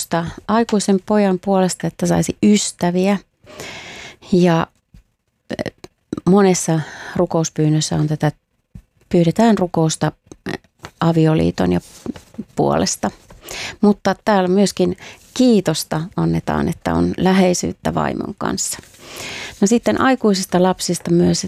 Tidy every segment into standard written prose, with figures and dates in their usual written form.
rukousta aikuisen pojan puolesta, että saisi ystäviä. Ja monessa rukouspyynnössä on pyydetään rukousta avioliiton ja puolesta. Mutta täällä myöskin kiitosta annetaan, että on läheisyyttä vaimon kanssa. No sitten aikuisista lapsista myös,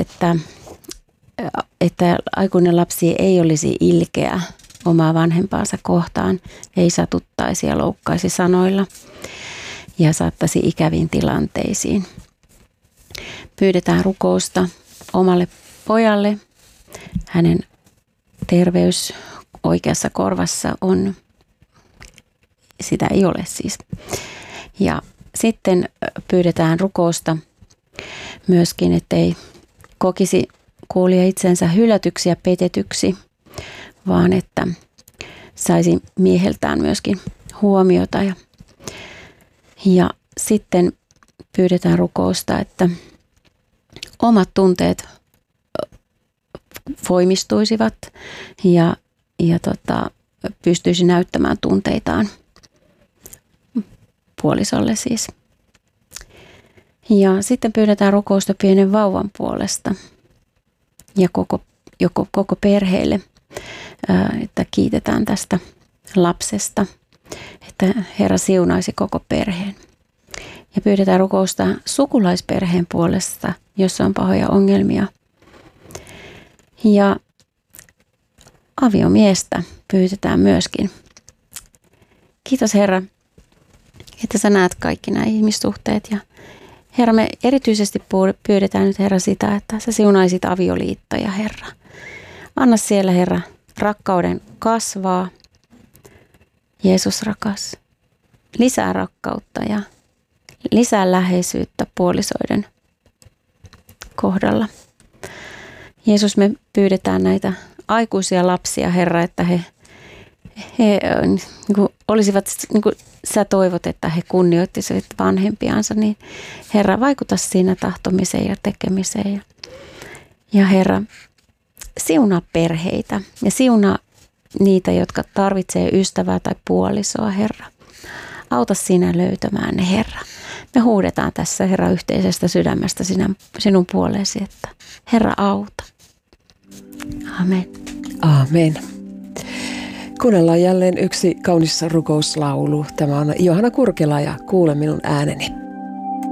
että aikuinen lapsi ei olisi ilkeä omaa vanhempaansa kohtaan, ei satuttaisi ja loukkaisi sanoilla ja saattaisi ikäviin tilanteisiin. Pyydetään rukousta omalle pojalle. Hänen terveys oikeassa korvassa on, sitä ei ole siis. Ja sitten pyydetään rukousta myöskin, ettei kokisi kuulija itsensä hylätyksi ja petetyksi, vaan että saisi mieheltään myöskin huomiota. Ja sitten pyydetään rukousta, että omat tunteet voimistuisivat ja pystyisi näyttämään tunteitaan puolisolle siis. Ja sitten pyydetään rukousta pienen vauvan puolesta ja koko perheelle, että kiitetään tästä lapsesta, että Herra siunaisi koko perheen. Ja pyydetään rukousta sukulaisperheen puolesta, jossa on pahoja ongelmia. Ja aviomiestä pyydetään myöskin. Kiitos Herra, että sä näet kaikki nämä ihmissuhteet. Ja Herra, me erityisesti pyydetään nyt Herra sitä, että sä siunaisit avioliittoja Herra. Anna siellä Herra rakkauden kasvaa. Jeesus rakas, lisää rakkautta ja lisää läheisyyttä puolisoiden kohdalla. Jeesus, me pyydetään näitä aikuisia lapsia, Herra, että he niin kuin olisivat, niin kuin sä toivot, että he kunnioittisivat vanhempiansa, niin Herra, vaikuta siinä tahtomiseen ja tekemiseen. Ja Herra, siunaa perheitä ja siunaa niitä, jotka tarvitsee ystävää tai puolisoa, Herra. Auta sinä löytämään ne, Herra. Me huudetaan tässä, Herra, yhteisestä sydämestä sinun puoleesi, että Herra, auta. Amen. Amen. Kuunnellaan jälleen yksi kaunis rukouslaulu. Tämä on Johanna Kurkela ja Kuule minun ääneni.